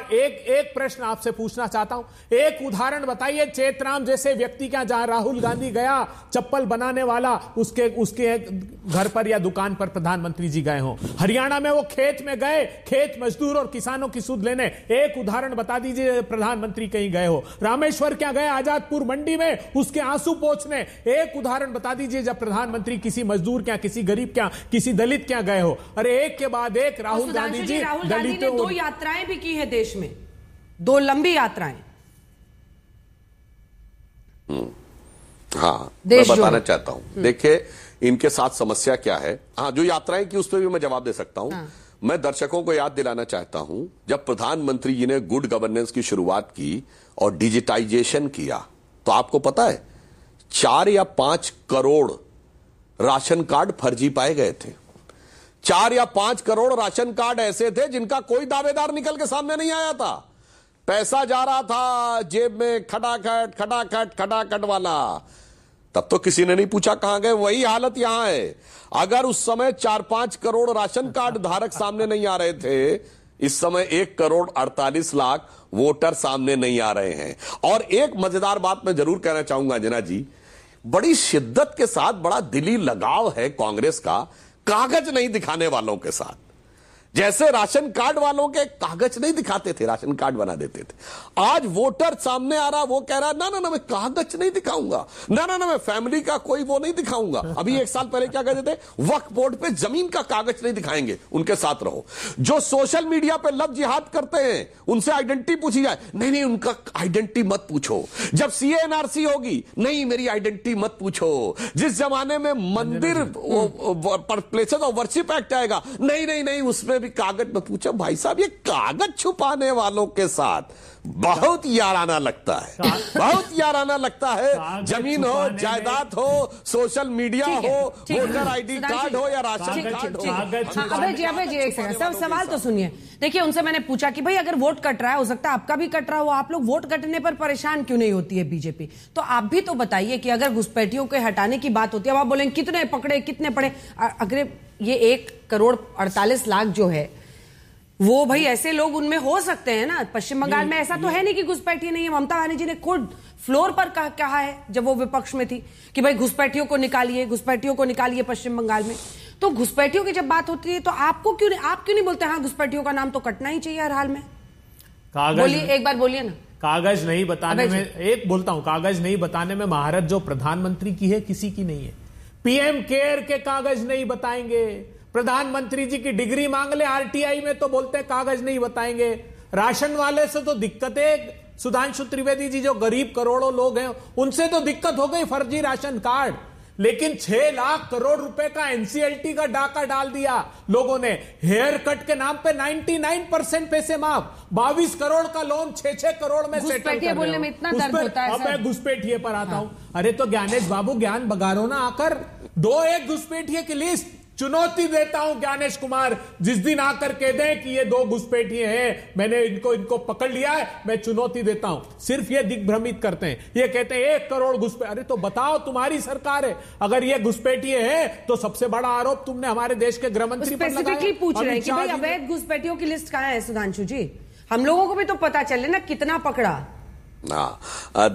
एक प्रश्न आपसे पूछना चाहता हूं। एक उदाहरण बताइए, चेतराम जैसे व्यक्ति का जहां राहुल गांधी गया, चप्पल बनाने वाला, उसके घर पर या दुकान पर प्रधानमंत्री जी गए हों। हरियाणा में वो खेत में गए, खेत मजदूर और किसानों की सुध लेने। एक उदाहरण बता दीजिए प्रधानमंत्री कहीं गए हो। रामेश्वर क्या गए? आजादपुर मंडी में उसके आंसू पोंछने। एक उदाहरण बता दीजिए जब प्रधानमंत्री किसी मजदूर क्या, किसी गरीब क्या, किसी दलित क्या गए हो। अरे एक के बाद एक राहुल गांधी जी ने 2 यात्राएं भी की है देश में, 2 लंबी यात्राएं। हाँ, मैं बताना चाहता हूं। देखिए इनके साथ समस्या क्या है। हाँ, जो यात्राएं की उस पर भी मैं जवाब दे सकता हूं। हाँ। मैं दर्शकों को याद दिलाना चाहता हूं, जब प्रधानमंत्री जी ने गुड गवर्नेंस की शुरुआत की और डिजिटाइजेशन किया, तो आपको पता है 4 या 5 करोड़ राशन कार्ड फर्जी पाए गए थे। 4 या 5 करोड़ राशन कार्ड ऐसे थे जिनका कोई दावेदार निकल के सामने नहीं आया था। पैसा जा रहा था जेब में खटाखट खटाखट खटाखट वाला। तब तो किसी ने नहीं पूछा कहां गए। वही हालत यहां है। अगर उस समय 4-5 करोड़ राशन कार्ड धारक सामने नहीं आ रहे थे, इस समय 1 करोड़ 48 लाख वोटर सामने नहीं आ रहे हैं। और एक मजेदार बात मैं जरूर कहना चाहूंगा अंजना जी, बड़ी शिद्दत के साथ बड़ा दिली लगाव है कांग्रेस का कागज नहीं दिखाने वालों के साथ। जैसे राशन कार्ड वालों के कागज नहीं दिखाते थे, राशन कार्ड बना देते थे। आज वोटर सामने आ रहा, वो कह रहा ना ना ना मैं कागज नहीं दिखाऊंगा, ना ना ना मैं फैमिली का कोई वो नहीं दिखाऊंगा। अभी 1 साल पहले क्या कहते थे, वक्फ बोर्ड पे जमीन का कागज नहीं दिखाएंगे, उनके साथ रहो। जो सोशल मीडिया पे लव जिहाद करते हैं उनसे आइडेंटिटी पूछी जाए, नहीं नहीं उनका आइडेंटिटी मत पूछो। जब सीए एनआरसी होगी, नहीं मेरी आइडेंटिटी मत पूछो। जिस जमाने में मंदिर प्लेसेस ऑफ वर्शिप एक्ट आएगा, नहीं नहीं नहीं उसमें भी कागज में पूछो। भाई साहब, ये कागज छुपाने वालों के साथ बहुत याराना लगता है, बहुत याराना लगता है। जमीन हो, जायदाद हो, सोशल मीडिया हो, वोटर आईडी कार्ड हो या राशन कार्ड हो। अबे जी एक सेकंड, सब सवाल तो सुनिए। देखिए, उनसे मैंने पूछा कि भाई अगर वोट कट रहा है, हो सकता है आपका भी कट रहा हो, आप लोग वोट कटने पर परेशान क्यों नहीं होती है बीजेपी? तो आप भी तो बताइए कि अगर घुसपैठियों के हटाने की बात होती है, अब आप बोलेंगे कितने पकड़े कितने पड़े। अगर ये 1 करोड़ 48 लाख जो है, वो भाई ऐसे लोग उनमें हो सकते हैं ना। पश्चिम बंगाल में ऐसा तो है नहीं कि घुसपैठी नहीं है। ममता बनर्जी ने खुद फ्लोर पर कहा है जब वो विपक्ष में थी कि भाई घुसपैठियों को निकालिए, घुसपैठियों को निकालिए पश्चिम बंगाल में। तो घुसपैठियों की जब बात होती है तो आप क्यों नहीं बोलते हाँ घुसपैठियों का नाम तो कटना ही चाहिए हर हाल में? बोलिए, एक बार बोलिए ना। कागज नहीं बताने में, एक बोलता हूं, कागज नहीं बताने में महारत जो प्रधानमंत्री की है किसी की नहीं है। पीएम केयर के कागज नहीं बताएंगे। प्रधानमंत्री जी की डिग्री मांग ले आरटीआई में तो बोलते हैं कागज नहीं बताएंगे। राशन वाले से तो दिक्कत है। सुधांशु त्रिवेदी जी, जो गरीब करोड़ों लोग हैं उनसे तो दिक्कत हो गई, फर्जी राशन कार्ड। लेकिन 6 लाख करोड़ रुपए का एनसीएलटी का डाका डाल दिया लोगों ने। हेयर कट के नाम पे 99% पैसे माफ, 22 करोड़ का लोन 6-6 करोड़ में सेटल कर रहे हो। बोलने में इतना दर्द होता है। अब मैं घुसपैठिए पर आता हूं। अरे तो ज्ञानेश बाबू ज्ञान बगारो ना आकर, 2-1 घुसपैठिए की लिस्ट। चुनौती देता हूं ज्ञानेश कुमार, जिस दिन आकर कह दें कि ये 2 घुसपैठिए हैं, मैंने इनको पकड़ लिया है, मैं चुनौती देता हूं। सिर्फ ये दिग्भ्रमित करते हैं, ये कहते हैं 1 करोड़ घुसपैठ। अरे तो बताओ, तुम्हारी सरकार है, अगर ये घुसपैठिए हैं तो सबसे बड़ा आरोप तुमने हमारे देश के गृह मंत्री पर लगाया। स्पेसिफिकली पूछ रहे हैं कि भाई अवैध घुसपैठियों की लिस्ट कहां है सुधांशु जी? हम लोगों को भी तो पता चले ना कितना पकड़ा।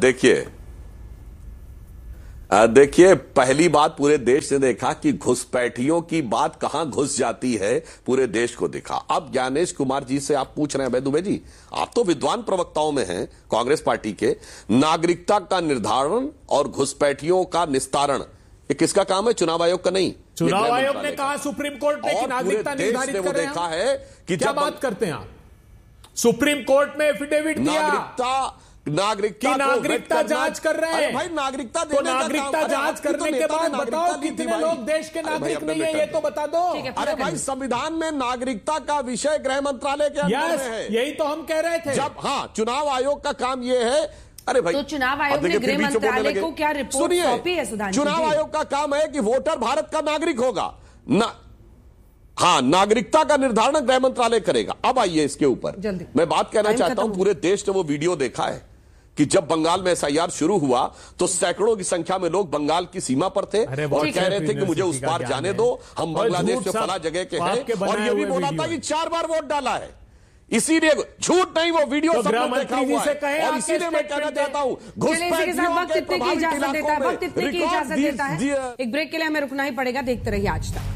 देखिए, पहली बात पूरे देश ने देखा कि घुसपैठियों की बात कहां घुस जाती है, पूरे देश को दिखा। अब ज्ञानेश कुमार जी से आप पूछ रहे हैं, दुबे जी आप तो विद्वान प्रवक्ताओं में हैं कांग्रेस पार्टी के, नागरिकता का निर्धारण और घुसपैठियों का निस्तारण ये किसका काम है? चुनाव आयोग का नहीं। चुनाव आयोग ने कहा सुप्रीम कोर्ट में कि नागरिकता निर्धारित कर रहे हैं। देखा है कि क्या बात करते हैं आप? सुप्रीम कोर्ट में एफिडेविट दिया, नागरिकता जांच कर रहे हैं। भाई नागरिकता तो नागरिकता जांच करने के बाद बताओ कितने लोग देश के नागरिक नहीं है, ये तो बता दो। अरे भाई, संविधान में नागरिकता का विषय गृह मंत्रालय के अंदर में है। यही तो हम कह रहे थे। जब चुनाव आयोग का काम ये है। अरे भाई, तो चुनाव आयोग ने गृह मंत्रालय को क्या रिपोर्ट सौंपी है सुधांशु जी? चुनाव आयोग का काम है कि वोटर भारत का नागरिक होगा ना। नागरिकता का निर्धारण गृह मंत्रालय करेगा। अब आइए इसके ऊपर मैं बात कहना चाहता हूं। पूरे देश ने वो वीडियो देखा है कि जब बंगाल में एसआईआर शुरू हुआ तो सैकड़ों की संख्या में लोग बंगाल की सीमा पर थे और कह रहे थे कि मुझे उस पार जाने दो, हम बांग्लादेश से फला जगह के हैं। और ये भी बोला था कि 4 बार वोट डाला है, इसीलिए झूठ नहीं, वो वीडियो सब लोग देखा हुआ है। और इसीलिए मैं कहना चाहता हूं, घुसपैठियों के प्रभावित इलाकों में एक ब्रेक के लिए हमें रुकना ही पड़ेगा। देखते रहिए आज तक।